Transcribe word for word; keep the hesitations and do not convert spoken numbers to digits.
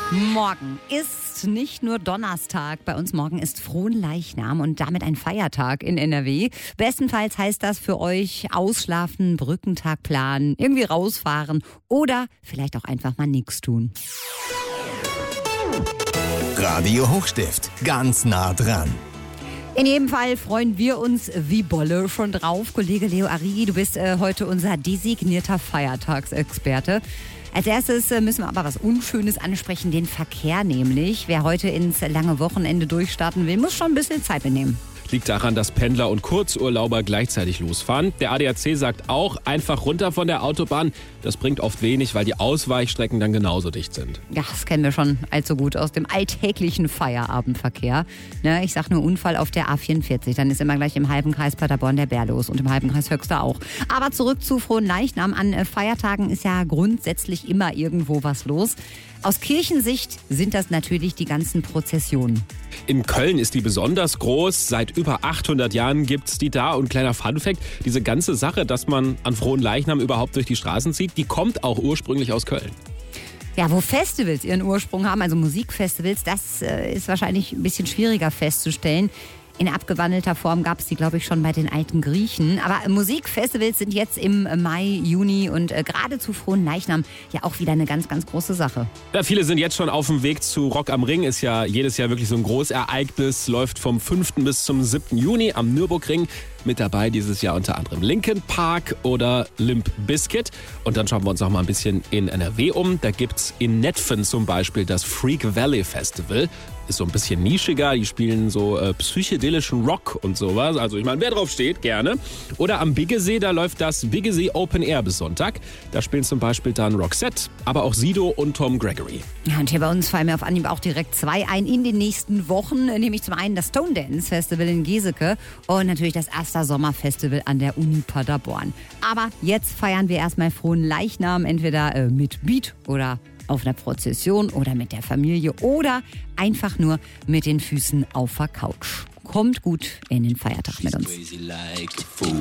Morgen ist nicht nur Donnerstag, bei uns morgen ist Fronleichnam und damit ein Feiertag in N R W. Bestenfalls heißt das für euch ausschlafen, Brückentag planen, irgendwie rausfahren oder vielleicht auch einfach mal nichts tun. Radio Hochstift, ganz nah dran. In jedem Fall freuen wir uns wie Bolle schon drauf. Kollege Leo Arrighi, du bist äh, heute unser designierter Feiertagsexperte. Als erstes müssen wir aber was Unschönes ansprechen, den Verkehr nämlich. Wer heute ins lange Wochenende durchstarten will, muss schon ein bisschen Zeit mitnehmen. Liegt daran, dass Pendler und Kurzurlauber gleichzeitig losfahren. Der A D A C sagt auch, einfach runter von der Autobahn. Das bringt oft wenig, weil die Ausweichstrecken dann genauso dicht sind. Ja, das kennen wir schon allzu gut aus dem alltäglichen Feierabendverkehr. Ne, ich sag nur Unfall auf der A vierundvierzig. Dann ist immer gleich im halben Kreis Paderborn der Bär los und im halben Kreis Höxter auch. Aber zurück zu Fronleichnam. An Feiertagen ist ja grundsätzlich immer irgendwo was los. Aus Kirchensicht sind das natürlich die ganzen Prozessionen. In Köln ist die besonders groß. Seit über achthundert Jahren gibt's die da. Und kleiner Funfact, diese ganze Sache, dass man an Fronleichnam überhaupt durch die Straßen zieht, die kommt auch ursprünglich aus Köln. Ja, wo Festivals ihren Ursprung haben, also Musikfestivals, das äh, ist wahrscheinlich ein bisschen schwieriger festzustellen. In abgewandelter Form gab es die, glaube ich, schon bei den alten Griechen. Aber Musikfestivals sind jetzt im Mai, Juni und äh, gerade zu Fronleichnam ja auch wieder eine ganz, ganz große Sache. Ja, viele sind jetzt schon auf dem Weg zu Rock am Ring. Ist ja jedes Jahr wirklich so ein Großereignis. Läuft vom fünften bis zum siebten Juni am Nürburgring. Mit dabei dieses Jahr unter anderem Linkin Park oder Limp Bizkit. Und dann schauen wir uns noch mal ein bisschen in N R W um. Da gibt's in Netphen zum Beispiel das Freak Valley Festival. Ist so ein bisschen nischiger. Die spielen so äh, psychedelischen Rock und sowas. Also ich meine, wer drauf steht, gerne. Oder am Biggesee, da läuft das Biggesee Open Air bis Sonntag. Da spielen zum Beispiel dann Roxette, aber auch Sido und Tom Gregory. Ja, und hier bei uns fallen mir auf Anhieb auch direkt zwei ein in den nächsten Wochen. Nämlich zum einen das Stone Dance Festival in Geseke und natürlich das Erster Sommerfestival an der Uni Paderborn. Aber jetzt feiern wir erstmal Fronleichnam, entweder äh, mit Beat oder auf einer Prozession oder mit der Familie oder einfach nur mit den Füßen auf der Couch. Kommt gut in den Feiertag mit uns.